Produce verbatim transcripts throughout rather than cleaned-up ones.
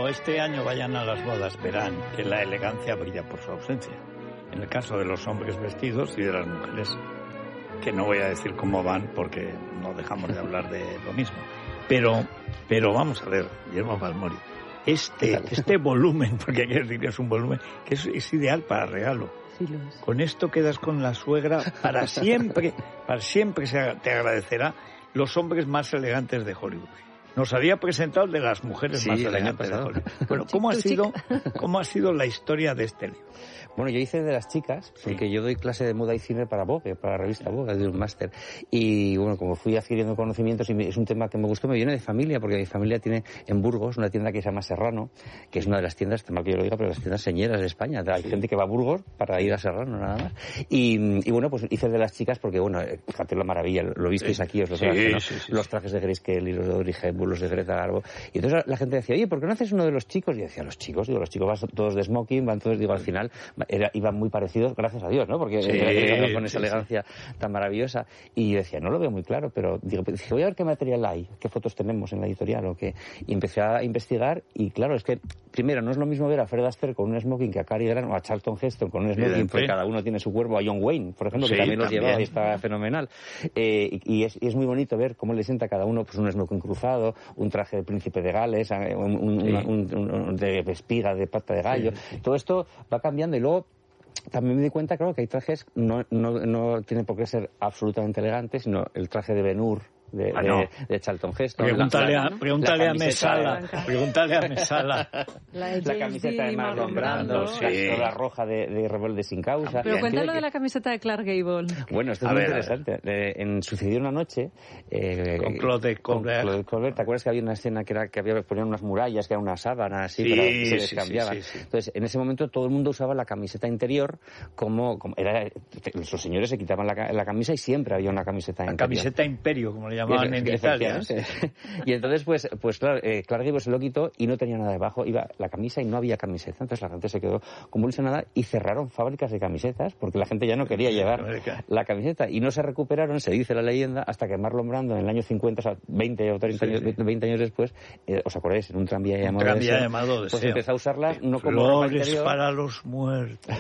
cuando este año vayan a las bodas verán que la elegancia brilla por su ausencia. En el caso de los hombres vestidos y de las mujeres, que no voy a decir cómo van porque no dejamos de hablar de lo mismo. Pero, pero vamos a ver, Guillermo Balmori, este, este volumen, porque hay que decir que es un volumen, que es, es ideal para regalo. Sí, lo es. Con esto quedas con la suegra para siempre, para siempre se, te agradecerá los hombres más elegantes de Hollywood. Nos había presentado el de las mujeres sí, más el elegantes año de Hollywood. Bueno, ¿cómo ha sido, cómo ha sido la historia de este libro? Bueno, yo hice de las chicas, Sí. porque yo doy clase de moda y cine para Vogue, para la revista Vogue, de un máster. Y bueno, como fui adquiriendo conocimientos, y es un tema que me gustó, me viene de familia, porque mi familia tiene en Burgos una tienda que se llama Serrano, que es una de las tiendas, está mal que yo lo diga, pero las tiendas señeras de España. Hay Sí. gente que va a Burgos para ir a Serrano, nada más. Y, y bueno, pues hice de las chicas, porque bueno, fíjate la maravilla, lo visteis Sí. aquí, os lo Sí, traje, ¿no? sí, sí, Los sí. trajes de Grayscale y los de Audrey Hepburn, los de Greta Garbo. Y entonces la gente decía, oye, ¿por qué no haces uno de los chicos? Y yo decía, los chicos, digo, los chicos van todos de smoking, van todos, digo, al final era, iban muy parecidos, gracias a Dios, ¿no? Porque Sí, era- era con esa sí, elegancia tan maravillosa. Y yo decía, no lo veo muy claro, pero digo, pues, dije, voy a ver qué material hay, qué fotos tenemos en la editorial o qué. Y empecé a investigar y claro, es que primero no es lo mismo ver a Fred Astaire con un smoking que a Cary Grant o a Charlton Heston con un smoking, Evidente. porque cada uno tiene su cuerpo, a John Wayne, por ejemplo, que Sí, también los también. llevaba y estaba fenomenal. Eh, y, y es, y es muy bonito ver cómo le sienta a cada uno pues un smoking cruzado, un traje de príncipe de Gales, eh, un, un, Sí. una- un- un- un de espiga, de pata de gallo. Sí, sí. Todo esto va cambiando y luego también me di cuenta, claro, que hay trajes, no, no, no tienen por qué ser absolutamente elegantes, sino el traje de Ben-Hur, de, Ah, de, no. de Charlton Heston. Pregúntale la- a, la- pregúntale la a camiseta Mesala, blanca. pregúntale a Mesala. La, de La James camiseta de Dean, Marlon Brando, sí. la historia roja de, de Rebelde sin causa. Pero Bien. cuéntalo de la camiseta de Clark Gable. Bueno, esto es A muy ver, a interesante. Eh, en Sucedió una noche... eh, Con Claude con Colbert. Claude Colbert. ¿Te acuerdas que había una escena que era que había ponían unas murallas, que era una sábana así, Sí, pero se sí, les sí, cambiaban? sí, sí. Entonces, en ese momento todo el mundo usaba la camiseta interior como... como era, los señores se quitaban la, ca- la camisa y siempre había una camiseta La interior. camiseta Imperio, como le llamaban en Italia. Efectivamente. Y entonces, pues, pues claro, eh, Clark Gable se lo quitó y no tenía nada debajo. Iba la camisa y no había camiseta. Entonces la gente se quedó convulsionada y cerraron fábricas de camisetas porque la gente ya no quería llevar la camiseta. Y no se recuperaron, se dice la leyenda, hasta que Marlon Brando en el año cincuenta, o sea, veinte o treinta Sí, años, sí. veinte años después, eh, ¿os acordáis? En un tranvía llamado tranvía Deseo, llamado pues Deseo. empezó a usarlas no como ropa Flores interior. para los muertos.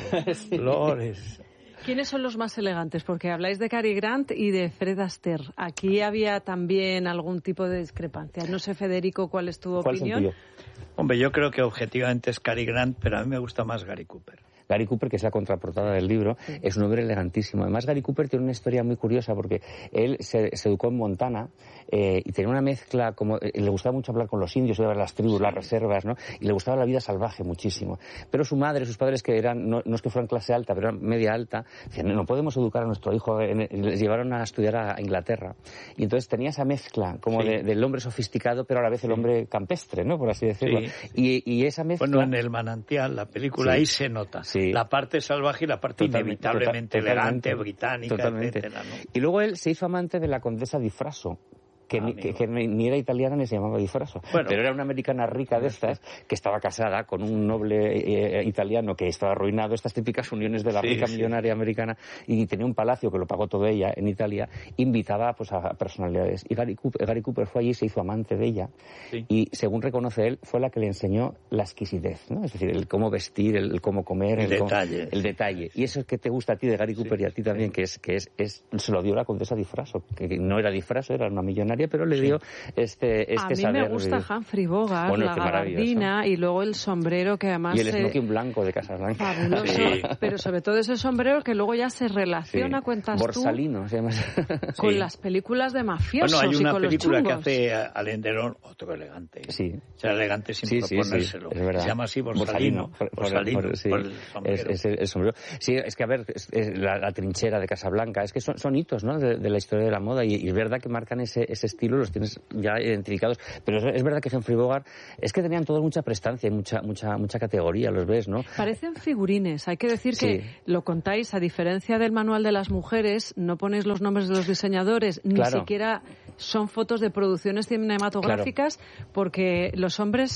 Flores. ¿Quiénes son los más elegantes? Porque habláis de Cary Grant y de Fred Astaire. Aquí había también algún tipo de discrepancia. No sé, Federico, ¿cuál es tu ¿Cuál es el opinión? tuyo? Hombre, yo creo que objetivamente es Cary Grant, pero a mí me gusta más Gary Cooper. Gary Cooper, que es la contraportada del libro, Sí. es un hombre elegantísimo. Además, Gary Cooper tiene una historia muy curiosa porque él se, se educó en Montana eh, y tenía una mezcla, como eh, le gustaba mucho hablar con los indios, iba a ver las tribus, las reservas, ¿no? Y le gustaba la vida salvaje muchísimo. Pero su madre, sus padres, que eran, no, no es que fueran clase alta, pero eran media alta, decían, no, no podemos educar a nuestro hijo, en, en- les llevaron a estudiar a Inglaterra. Y entonces tenía esa mezcla como Sí. de- del hombre sofisticado, pero a la vez el Sí. hombre campestre, ¿no? Por así decirlo. Sí, Y, y esa mezcla... Bueno, en El Manantial, la película, Sí. ahí se nota. Sí. La parte salvaje y la parte Totalmente, inevitablemente total- elegante, totalmente, británica, totalmente. etcétera, ¿no? Y luego él se hizo amante de la condesa di Fraso, que, Ah, ni, amigo. que, que ni ni era italiana ni se llamaba Di Fraso. Bueno. Pero era una americana rica de estas que estaba casada con un noble eh, italiano que estaba arruinado, estas típicas uniones de la Sí, rica sí. millonaria americana, y tenía un palacio que lo pagó todo ella en Italia, invitaba pues a personalidades. Y Gary Cooper, Gary Cooper fue allí y se hizo amante de ella, Sí. y según reconoce él, fue la que le enseñó la exquisitez, ¿no? Es decir, el cómo vestir, el, el cómo comer, El cómo- detalle. el detalle. Y eso es que te gusta a ti de Gary Cooper y a ti también, que es que es, es se lo dio la condesa Di Fraso, que que no era Di Fraso, era una millonaria, pero le dio este este A mí saber me gusta vivir. Humphrey Bogart, Bueno, la qué maravilloso. gabardina y luego el sombrero que además Y el se- smoking blanco de Casablanca. fabuloso, Sí. pero sobre todo ese sombrero que luego ya se relaciona, Sí. cuentas Borsalino se llama. tú, con Sí. las películas de mafiosos Bueno, hay y una con los película que chungos. hace Alain Delon, otro elegante. Sí. Será elegante sin Sí, sí, sí, proponérselo. es verdad. Se llama así Borsalino. Por- por- Borsalino, por- sí. por el sombrero. Es, es el, el sombrero. Sí, es que a ver, es- es la, la trinchera de Casablanca, es que son, son hitos, ¿no? De, de la historia de la moda y, y es verdad que marcan ese, ese estilo, los tienes ya identificados. Pero es, es verdad que Humphrey Bogart es que tenían todos mucha prestancia y mucha mucha mucha categoría, los ves, ¿no? Parecen figurines. Hay que decir Sí. que lo contáis, a diferencia del manual de las mujeres, no ponéis los nombres de los diseñadores, ni Claro. siquiera son fotos de producciones cinematográficas, porque los hombres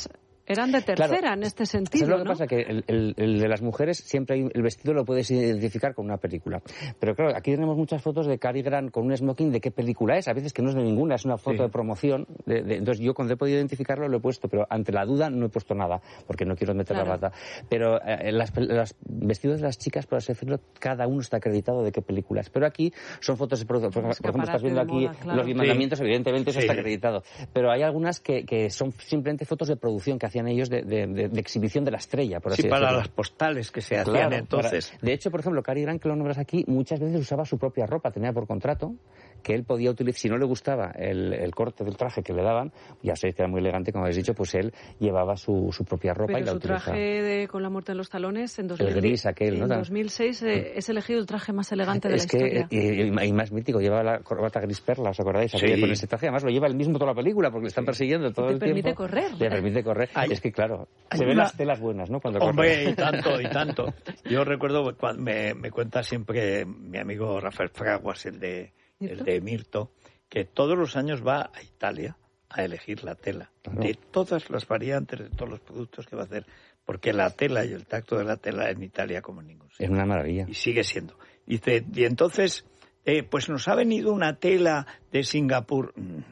Eran de tercera claro, en este sentido, ¿sabes lo que ¿no? pasa? Que el, el, el de las mujeres siempre hay, el vestido lo puedes identificar con una película. Pero claro, aquí tenemos muchas fotos de Cary Grant con un smoking de qué película es. A veces que no es de ninguna, es una foto sí. de promoción. De, de, entonces yo cuando he podido identificarlo lo he puesto, pero ante la duda no he puesto nada, porque no quiero meter claro. la pata. Pero eh, las, las vestidos de las chicas, por así decirlo, cada uno está acreditado de qué película es. Pero aquí son fotos de producción. Por, por ejemplo, estás viendo aquí moda, claro. los mandamientos, sí. evidentemente eso sí. está acreditado. Pero hay algunas que, que son simplemente fotos de producción que hacían ellos de, de, de, de exhibición de la estrella, por así sí, decirlo. para las postales que se hacían claro, entonces. Para... De hecho, por ejemplo, Cary Grant, que lo nombras aquí, muchas veces usaba su propia ropa, tenía por contrato que él podía utilizar, si no le gustaba el, el corte del traje que le daban, ya sé que era muy elegante, como habéis dicho, pues él llevaba su, su propia ropa pero y la su utilizaba. traje de, con la muerte en los talones, en, dos mil, el gris aquel, ¿no? en dos mil seis eh, es elegido el traje más elegante de es la que, historia. Y, y más mítico, llevaba la corbata gris perla, ¿os acordáis? Sí. Con ese traje, además lo lleva él mismo toda la película, porque le están persiguiendo todo el tiempo. Le permite correr. Le permite correr. Ay, es que claro, se ven una... las telas buenas, ¿no? Cuando Hombre, corre. y tanto, y tanto. Yo recuerdo, cuando me, me cuenta siempre mi amigo Rafael Fraguas, el de, el de Mirto, que todos los años va a Italia a elegir la tela, claro. de todas las variantes, de todos los productos que va a hacer, porque la tela y el tacto de la tela en Italia como en ningún sitio. Es una maravilla. Y sigue siendo. Y, te, y entonces, eh, pues nos ha venido una tela de Singapur.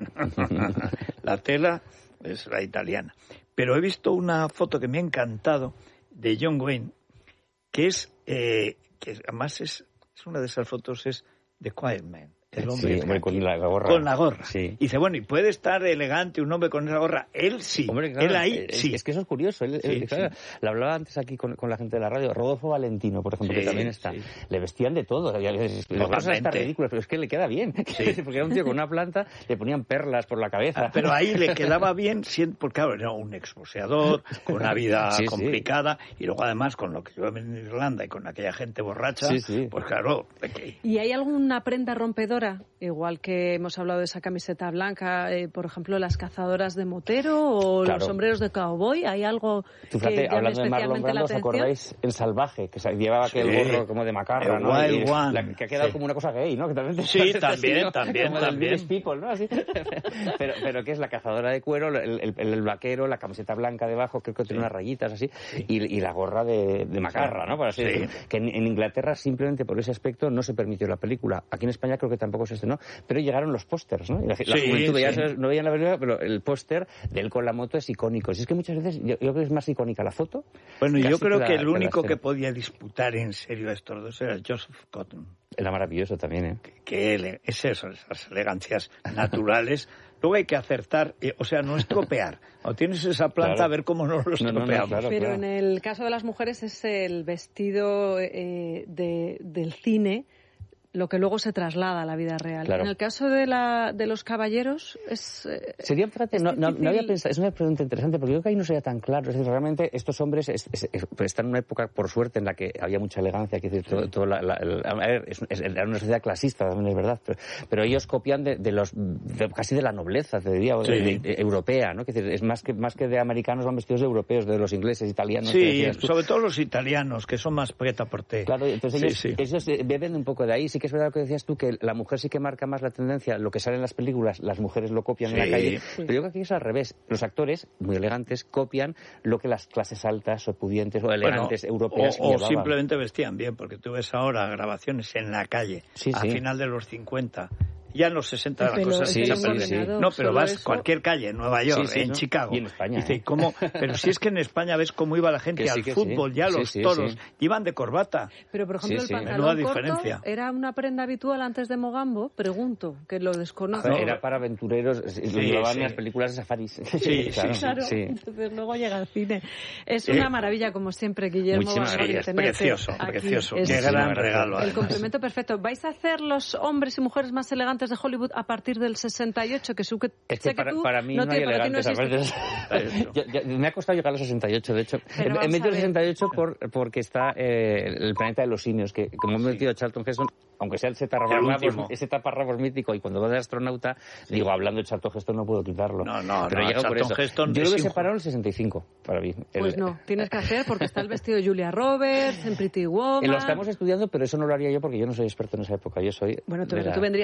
La tela es la italiana. Pero he visto una foto que me ha encantado de John Wayne, que es, eh, que además es, es una de esas fotos, es The Quiet Man. El hombre, sí, hombre con la gorra. Con la gorra. Sí. Y dice, bueno, ¿y puede estar elegante un hombre con esa gorra? Él sí. Hombre, claro, él ahí es, sí. Es que eso es curioso. Él, sí, él, claro, sí. Lo hablaba antes aquí con, con la gente de la radio. Rodolfo Valentino, por ejemplo, sí, que también está. Sí. Le vestían de todo. Las cosas están ridículas, pero es que le queda bien. Sí. Porque era un tío con una planta, le ponían perlas por la cabeza. Ah, pero ahí le quedaba bien, porque claro, era un exboxeador, con una vida sí, complicada, sí. y luego además con lo que yo en Irlanda y con aquella gente borracha, sí, sí. pues claro. Okay. ¿Y hay alguna prenda rompedora? Igual que hemos hablado de esa camiseta blanca, eh, por ejemplo, las cazadoras de motero o claro. los sombreros de cowboy, ¿hay algo Tú, fíjate, que llame hablando de Marlon Brando, ¿os acordáis el salvaje? Que llevaba aquel sí. gorro como de macarra, el ¿no? Wild One. La, que ha quedado sí. como una cosa gay, ¿no? Que también sí, también, también, como también. People, ¿no? Así. pero, pero que es la cazadora de cuero, el, el, el vaquero, la camiseta blanca debajo, creo que tiene sí. unas rayitas así, sí. y, y la gorra de, de macarra, ¿no? Por así sí. decirlo. Que en, en Inglaterra, simplemente por ese aspecto, no se permitió la película. Aquí en España creo que tampoco se estrenó, pero llegaron los pósters, ¿no? Y la, sí, la juventud veía, sí. no veían la película, pero el póster de él con la moto es icónico. Si es que muchas veces yo, yo creo que es más icónica la foto. Bueno, yo creo que, la, que el único que, que podía disputar en serio a estos dos era Joseph Cotton. Era maravilloso también, ¿eh? Que, que él, es eso, esas elegancias naturales. Luego hay que acertar, eh, o sea, no estropear. O tienes esa planta, claro. a ver cómo no lo estropeamos. No, no, no, claro, Pero claro. en el caso de las mujeres es el vestido eh, de, del cine lo que luego se traslada a la vida real. Claro. En el caso de, la, de los caballeros es... Eh, sería, fíjate, es no, no, difícil... no había pensado, es una pregunta interesante, porque yo creo que ahí no sería tan claro. Es decir, realmente estos hombres es, es, es, están en una época, por suerte, en la que había mucha elegancia, que decir, todo, todo la, la, la, a ver, es, es, era una sociedad clasista, también es verdad, pero, pero ellos copian de, de los, de, casi de la nobleza, te diría, sí. de, de, de, europea, ¿no? Que decir, es más que, más que de americanos, van vestidos de europeos, de los ingleses, italianos. Sí, sobre todo los italianos, que son más prêt-à-porter. Claro, entonces ellos, sí, sí. ellos beben un poco de ahí. Sí que es verdad lo que decías tú, que la mujer sí que marca más la tendencia, lo que sale en las películas, las mujeres lo copian sí, en la calle, sí. pero yo creo que es al revés. Los actores, muy elegantes, copian lo que las clases altas o pudientes o elegantes bueno, europeas o, llevaban. O simplemente vestían bien, porque tú ves ahora grabaciones en la calle, sí, a sí. final de los cincuenta, ya en los sesenta las cosas sí, sí, sí. No, pero vas a eso... cualquier calle, en Nueva York, sí, sí, en ¿no? Chicago. Y en España. Y dice, ¿eh? ¿cómo? Pero si es que en España ves cómo iba la gente que al sí, fútbol, sí. ya sí, los sí, toros, sí. iban de corbata. Pero, por ejemplo, sí, sí. el pantalón corto diferencia. era una prenda habitual antes de Mogambo, pregunto, que lo desconozco. No, era para aventureros, sí, lo llevaban sí. en las películas de safaris. Sí, claro. sí, claro. Sí. Entonces luego llega al cine. Es una maravilla, como siempre, Guillermo. Muchísimas gracias. Precioso, precioso. Es Qué gran regalo. El además. complemento perfecto. ¿Vais a hacer los hombres y mujeres más elegantes de Hollywood a partir del sesenta y ocho? Que, su, que, es que, sé para, que tú para mí no, no hay te, elegantes. No yo, yo, me ha costado llegar al sesenta y ocho, de hecho. Pero he metido el sesenta y ocho por, porque está eh, el planeta de los simios, que como he metido sí. Charlton Heston, aunque sea el Z-Taparrabos, ese taparrabos mítico, y cuando va de astronauta, sí. digo, hablando de Charlton Heston no puedo quitarlo. No, no, pero no, llega por eso. Heston yo lo he separado en el sesenta y cinco, para mí. Pues el, no, tienes que hacer, porque está el vestido de Julia Roberts, en Pretty Woman... Lo estamos estudiando, pero eso no lo haría yo porque yo no soy experto en esa época. Yo soy... Bueno, tú, la... tú vendrías